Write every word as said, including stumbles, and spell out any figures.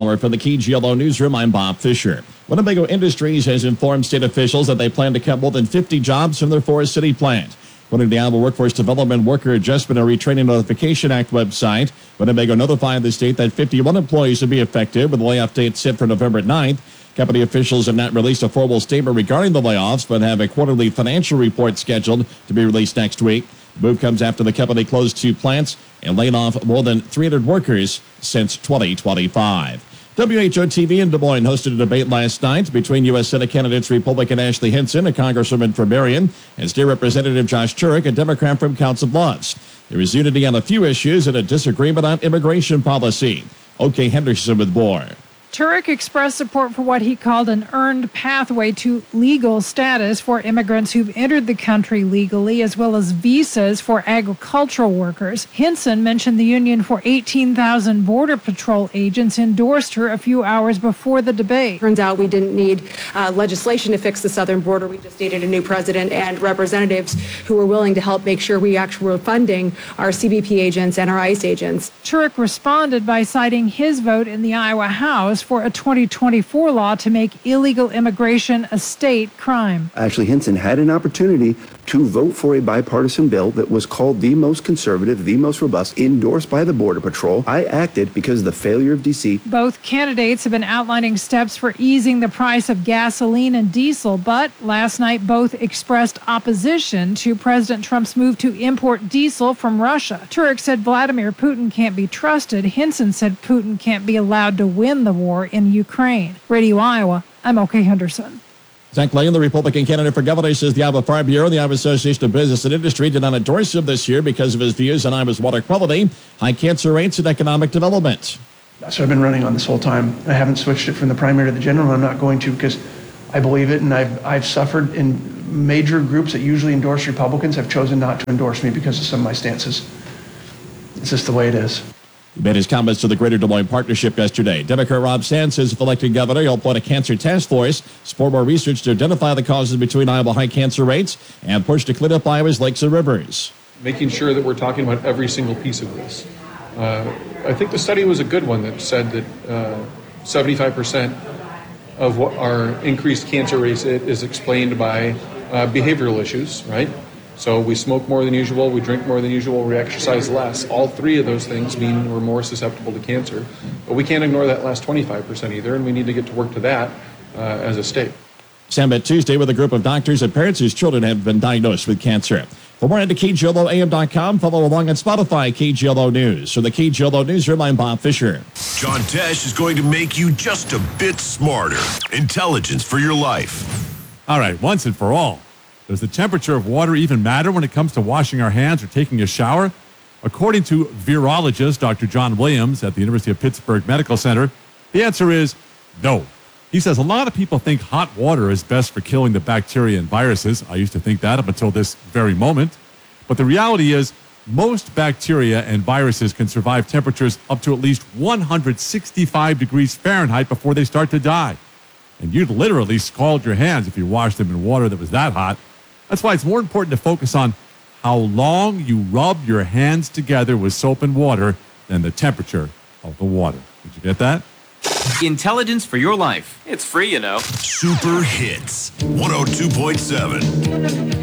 hour from the K G L O Newsroom, I'm Bob Fisher. Winnebago Industries has informed state officials that they plan to cut more than fifty jobs from their Forest City plant. According to the Iowa Workforce Development Worker Adjustment and Retraining Notification Act website, Winnebago notified the state that fifty-one employees will be affected, with the layoff date set for November ninth. Company officials have not released a formal statement regarding the layoffs, but have a quarterly financial report scheduled to be released next week. The move comes after the company closed two plants and laid off more than three hundred workers since twenty twenty-five. W H O T V in Des Moines hosted a debate last night between U S Senate candidates Republican Ashley Hinson, a congresswoman from Marion, and State Representative Josh Turek, a Democrat from Council Bluffs. There is unity on a few issues and a disagreement on immigration policy. O K. Henderson with more. Turek expressed support for what he called an earned pathway to legal status for immigrants who've entered the country legally, as well as visas for agricultural workers. Hinson mentioned the Union for eighteen thousand Border Patrol agents endorsed her a few hours before the debate. Turns out we didn't need uh, legislation to fix the southern border. We just needed a new president and representatives who were willing to help make sure we actually were funding our C B P agents and our ICE agents. Turek responded by citing his vote in the Iowa House for a twenty twenty-four law to make illegal immigration a state crime. Ashley Hinson had an opportunity to vote for a bipartisan bill that was called the most conservative, the most robust, endorsed by the Border Patrol. I acted because of the failure of D C. Both candidates have been outlining steps for easing the price of gasoline and diesel, but last night both expressed opposition to President Trump's move to import diesel from Russia. Turek said Vladimir Putin can't be trusted. Hinson said Putin can't be allowed to win the war in Ukraine. Radio Iowa, I'm O K. Henderson. Zach Lane, the Republican candidate for governor, says the Iowa Farm Bureau and the Iowa Association of Business and Industry did not endorse him this year because of his views on Iowa's water quality, high cancer rates, and economic development. That's what I've been running on this whole time. I haven't switched it from the primary to the general, and I'm not going to because I believe it, and I've, I've suffered in major groups that usually endorse Republicans have chosen not to endorse me because of some of my stances. It's just the way it is. He made his comments to the Greater Des Moines Partnership yesterday. Democrat Rob Sands says if elected governor, he'll appoint a cancer task force, support more research to identify the causes between Iowa high cancer rates, and push to clean up Iowa's lakes and rivers. Making sure that we're talking about every single piece of this. Uh, I think the study was a good one that said that uh, seventy-five percent of what our increased cancer rate is explained by uh, behavioral issues, right? So we smoke more than usual, we drink more than usual, we exercise less. All three of those things mean we're more susceptible to cancer. But we can't ignore that last twenty-five percent either, and we need to get to work to that uh, as a state. Sam met Tuesday with a group of doctors and parents whose children have been diagnosed with cancer. For more, head to K G L O A M dot com. Follow along on Spotify, K G L O News. For the K G L O Newsroom, I'm Bob Fisher. John Tesh is going to make you just a bit smarter. Intelligence for your life. All right, once and for all. Does the temperature of water even matter when it comes to washing our hands or taking a shower? According to virologist Doctor John Williams at the University of Pittsburgh Medical Center, the answer is no. He says a lot of people think hot water is best for killing the bacteria and viruses. I used to think that up until this very moment. But the reality is most bacteria and viruses can survive temperatures up to at least one hundred sixty-five degrees Fahrenheit before they start to die. And you'd literally scald your hands if you washed them in water that was that hot. That's why it's more important to focus on how long you rub your hands together with soap and water than the temperature of the water. Did you get that? Intelligence for your life. It's free, you know. Super Hits one oh two point seven.